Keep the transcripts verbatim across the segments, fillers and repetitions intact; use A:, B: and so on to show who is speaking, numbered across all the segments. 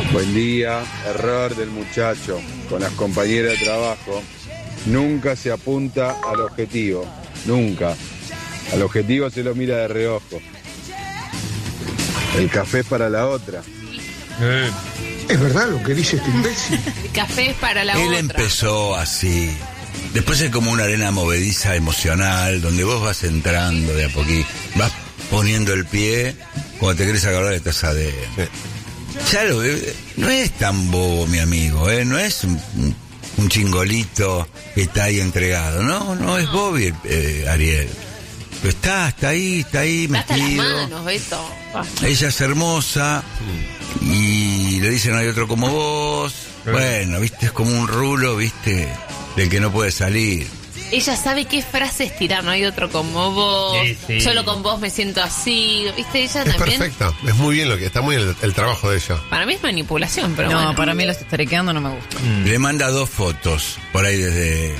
A: Buen día. Error del muchacho. Con las compañeras de trabajo. Nunca se apunta al objetivo. Nunca. Al objetivo se lo mira de reojo. El café es para la otra.
B: Eh.
C: Es verdad lo que dice este imbécil.
D: El café es para la
E: Él
D: otra.
E: empezó así. Después es como una arena movediza emocional, donde vos vas entrando de a poquito, vas poniendo el pie cuando te querés agarrar de taza de... Ya lo, no es tan bobo, mi amigo, ¿eh? No es un, un chingolito que está ahí entregado. No, no es Bobby, eh, Ariel. Pero está, está ahí, está ahí
D: Hasta las
E: metido.
D: manos, Beto.
E: Ella es hermosa y le dicen no hay otro como vos. Bueno, viste, es como un rulo, viste, del que no puede salir.
D: Ella sabe qué frases tirar, no hay otro como vos.
B: Sí, sí.
D: Solo con vos me siento así. ¿Viste? Ella
F: Es
D: también.
F: perfecta, es muy bien lo que está muy bien el, el trabajo de ella.
D: Para mí es manipulación, pero
G: No,
D: bueno.
G: para mí los esterequeando no me gusta.
E: Le manda dos fotos por ahí desde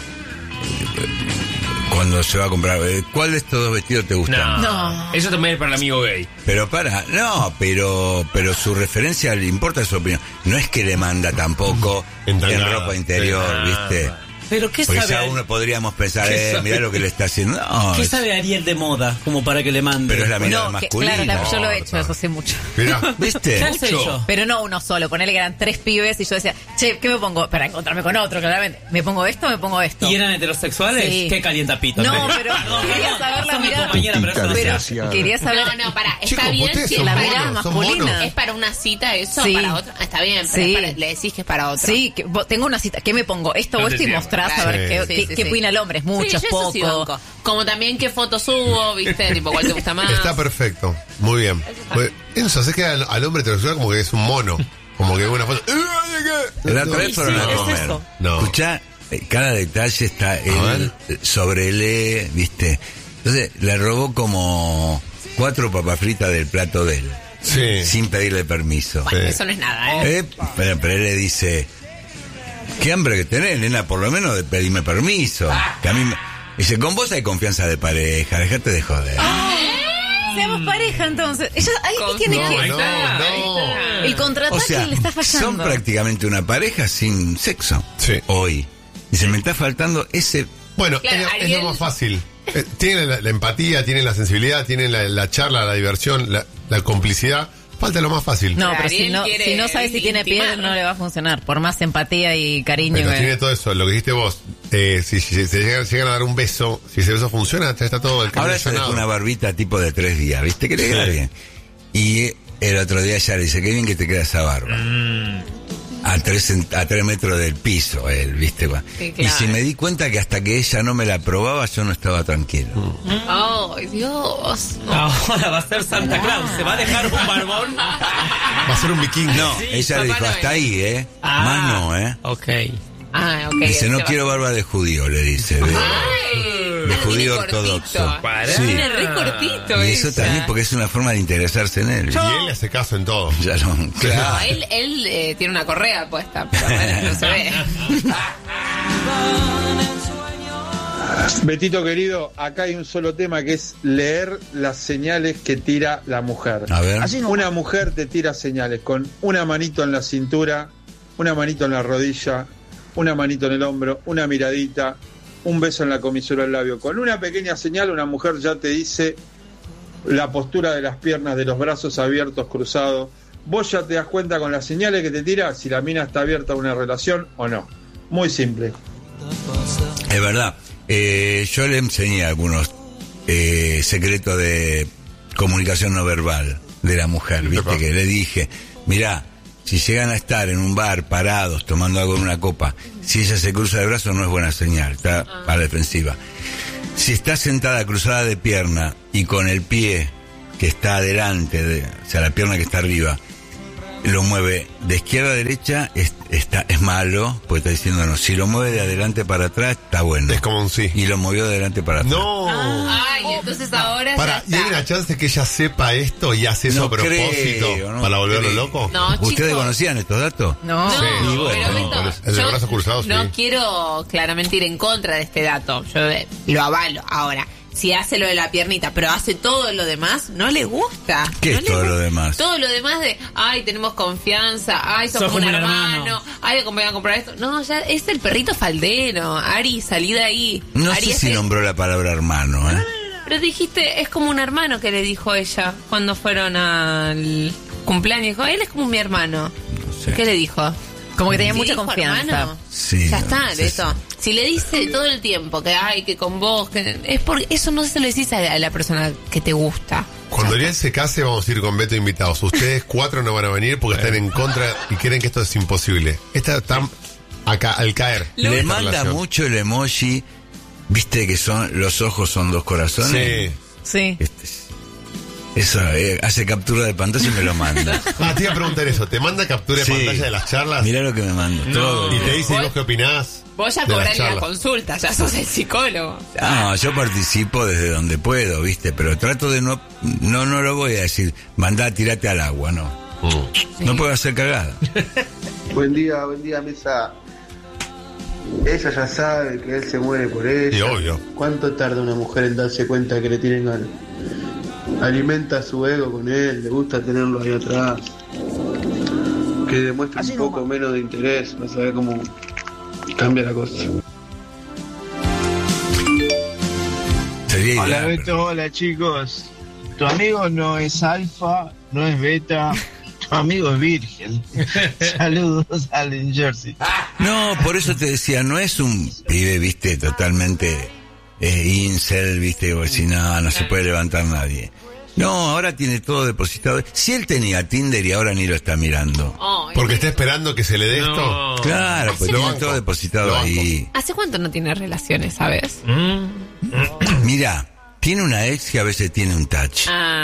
E: cuando se va a comprar. ¿Cuál de estos dos vestidos te gusta?
B: No.
G: No.
B: Eso también es para el amigo gay.
E: Pero para, no, pero pero su referencia le importa su opinión. No es que le manda tampoco en
F: Entangada.
E: ropa interior,
B: Ah.
E: ¿viste?
H: Pero ¿qué
E: Porque
H: sabe?
E: ya uno podríamos pensar,
B: ¿Qué
E: eh,
B: sabe?
E: mirá lo que le está haciendo. No,
H: ¿Qué
E: es-
H: sabe Ariel de moda? Como para que le mande.
E: pero es la mirada
G: No, que-
E: masculina.
G: claro, la- yo lo he hecho
F: Corta.
G: eso hace mucho.
F: Mirá,
E: ¿Viste?
H: ¿Qué sé yo?
G: Pero no uno solo, ponele que eran tres pibes y yo decía, che, ¿qué me pongo? Para encontrarme con otro, claramente. ¿Me pongo esto o me pongo esto?
H: ¿Y eran heterosexuales?
G: Sí.
H: Qué calientapito.
G: No, pero quería saber la
H: Son mi
G: mirada.
H: compañera, pero eso no
G: Pero
H: sé.
G: quería saber...
D: No, no, para. Está
F: Chicos,
D: bien
F: ustedes
D: si
F: son
D: es
G: la
D: para,
G: mirada
F: monos, son
G: masculina.
F: monos.
D: es para una cita eso,
G: Sí.
D: para otra. Está bien, pero
G: Sí.
D: es para- le decís que es para otra.
G: Sí, que, vos- tengo una cita. ¿Qué me pongo? ¿Esto
B: No
G: o
B: te
G: esto? Y
B: entiendo.
G: mostrás a
D: Claro.
G: ver qué,
D: Sí,
G: qué,
D: sí,
G: qué
D: sí.
G: opina el hombre. Es mucho,
D: Sí,
G: es
D: yo eso sí
G: poco.
D: banco. Como también qué fotos subo, ¿viste? Tipo, ¿cuál te gusta más?
F: está perfecto, muy bien. Pues, eso hace que al, al hombre heterosexual como que es un mono. Como que una foto.
E: La otra vez
F: No,
E: fueron
H: sí,
E: a
H: es
E: comer.
H: eso.
F: No.
E: Escuchá, eh, cada detalle está él sobre él, ¿viste? Entonces le robó como cuatro papas fritas del plato de él,
F: Sí.
E: sin pedirle permiso.
D: Bueno,
F: Sí.
D: eso no es nada, ¿eh?
E: Eh, pero, pero él le dice, ¿qué hambre que tenés, nena? Por lo menos de pedirme permiso. Que a mí me... Dice, con vos hay confianza de pareja, dejate de joder.
G: Seamos pareja entonces. Ella ahí
D: Con-
G: tiene
F: No,
G: que...
B: ahí
F: no,
B: está,
F: no.
B: ahí está.
G: El contraataque
E: O sea,
G: le está
E: son
G: fallando.
E: prácticamente una pareja sin sexo.
F: Sí.
E: Hoy. Dice, me está faltando ese...
F: Bueno,
D: Claro,
F: es, es
D: Ariel-
F: lo más fácil. Eh, tienen la, la empatía, tienen la sensibilidad, tienen la, la charla, la diversión, la, la complicidad. Falta lo más fácil.
G: No,
D: Pero
G: pero si
D: Ariel
G: no,
D: quiere
G: si no sabe si tiene
D: intimar.
G: piel, no le va a funcionar. Por más empatía y cariño.
F: Pero
G: que-
F: tiene todo eso, lo que dijiste vos. Eh, si, si se llegan, llegan a dar un beso, si ese beso funciona, ya está todo el camino
E: Ahora se dejó
F: allanado.
E: una barbita tipo de tres días, ¿viste? Que le queda
F: Sí.
E: bien. Y el otro día ya le dice, qué bien que te queda esa barba. A tres, cent- a tres metros del piso, él, ¿viste?
D: Sí,
E: Y
D: claro.
E: si me di cuenta que hasta que ella no me la probaba, yo no estaba tranquilo.
D: Ay, Dios.
H: Ahora va a ser Santa Claus. ¿Se va a dejar un barbón?
F: Va a ser un vikingo.
E: No,
H: Sí,
E: ella le
D: Papá
E: dijo,
D: Noel.
E: hasta ahí, ¿eh?
H: Ah,
E: Más no, ¿eh?
H: Ok.
D: Ah, ok.
E: Dice, no
D: ese va-
E: quiero barba de judío, le dice. De,
D: Ay,
E: de
D: tiene
E: judío
D: cortito.
E: ortodoxo.
B: Para.
E: Sí.
D: Tiene re cortito.
E: Y eso
D: ella.
E: también porque es una forma de interesarse en él.
F: Y él le hace caso en todo.
E: Ya no,
D: No,
E: claro.
D: él, él eh, tiene una correa puesta, pero bueno, no se ve.
A: Betito querido, acá hay un solo tema que es leer las señales que tira la mujer.
E: A ver.
A: Una mujer te tira señales con una manito en la cintura, una manito en la rodilla, una manito en el hombro, una miradita, un beso en la comisura del labio. Con una pequeña señal una mujer ya te dice la postura de las piernas, de los brazos abiertos, cruzados. Vos ya te das cuenta con las señales que te tira si la mina está abierta a una relación o no. Muy simple.
E: Es verdad. Eh, yo le enseñé algunos eh, secretos de comunicación no verbal de la mujer, ¿viste?
F: Epa.
E: Que le dije, mirá, si llegan a estar en un bar parados tomando algo en una copa, si ella se cruza de brazos no es buena señal, está para la defensiva. Si está sentada cruzada de pierna y con el pie que está adelante, de, o sea, la pierna que está arriba, lo mueve de izquierda a derecha, es, está, es malo, porque está diciendo no. Si lo mueve de adelante para atrás, está bueno.
F: Es como un sí.
E: Y lo movió de adelante para atrás.
F: No.
D: Ay, entonces ahora
F: Para,
D: ya
F: ¿y hay
D: está.
F: una chance que ella sepa esto y hace eso
E: No
F: a propósito
E: creo, no
F: para volverlo
E: creo.
F: loco?
D: No,
E: ¿Ustedes
D: chicos.
E: conocían estos datos?
G: No.
D: No,
F: Sí,
E: y bueno,
D: pero
E: no,
D: Beto,
F: por eso. El de
D: yo
F: brazos cruzados,
D: no
F: sí.
D: quiero claramente ir en contra de este dato. Yo eh, lo avalo. Ahora, si hace lo de la piernita, pero hace todo lo demás, no le gusta.
E: ¿Qué
D: no
E: es
D: le
E: todo
D: gusta.
E: lo demás?
D: Todo lo demás de, ay, tenemos confianza, ay, sos,
H: Sos
D: como un
H: como un
D: hermano,
H: hermano.
D: ay, voy a comprar esto. No, ya es el perrito faldero. Ari, salí de ahí.
E: No
D: Ari
E: sé
D: es
E: si
D: el-
E: nombró la palabra hermano, ¿eh?
D: Pero dijiste, es como un hermano que le dijo ella cuando fueron al cumpleaños. Dijo, él es como mi hermano.
E: No sé.
D: ¿Qué le dijo?
G: Como que tenía
D: Sí,
G: mucha
D: dijo,
G: confianza.
D: hermano.
E: Sí,
D: Ya
E: no,
D: está,
E: sí,
D: eso. Si le dice todo el tiempo que ay, que con vos, que es porque eso no se lo decís a la, a la persona que te gusta.
F: Cuando Ariel se case vamos a ir con Beto invitados. Ustedes cuatro no van a venir porque están en contra y creen que esto es imposible. Esta está acá al caer.
E: Le
F: esta
E: manda
F: relación.
E: mucho el emoji, viste que son los ojos son dos corazones.
F: Sí.
G: Sí.
E: Este es- eso eh, hace captura de pantalla y me lo manda.
F: Ah, te iba a preguntar eso. ¿Te manda captura de
E: Sí.
F: pantalla de las charlas?
E: Mirá lo que me manda. Todo.
F: Y te dice, ¿y
D: Vos-
F: vos qué opinás?
D: Vos ya
F: de las
D: cobrás la
F: charlas?
D: consulta, ya sos el psicólogo.
E: No, yo participo desde donde puedo, viste, pero trato de no, no, no lo voy a decir, mandá, tirate al agua, no.
F: Mm.
E: No puedo hacer cagada.
I: Buen día, buen día, mesa. Ella ya sabe que él se muere por ella.
F: Y obvio.
I: ¿Cuánto tarda una mujer en darse cuenta que le tienen ganas? Alimenta su ego con él, le gusta tenerlo ahí atrás. Que demuestre un poco menos de interés, no sabe cómo cambia la cosa.
E: Sería
J: Hola
E: ideal,
J: Beto, hola chicos. Tu amigo no es alfa, no es beta, tu amigo es virgen. Saludos a New Jersey.
E: No, por eso te decía, no es un pibe, viste, totalmente eh, incel, viste, o si no, no se puede levantar nadie. No, ahora tiene todo depositado. Si él tenía Tinder y ahora ni lo está mirando.
D: Ay,
F: Porque está esperando que se le dé esto.
E: Claro, pues
F: Lo
E: tiene
F: banco.
E: todo depositado
F: Lo banco.
E: ahí.
D: ¿Hace cuánto no tiene relaciones, sabes?
E: Mira, tiene una ex que a veces tiene un touch.
D: Ah.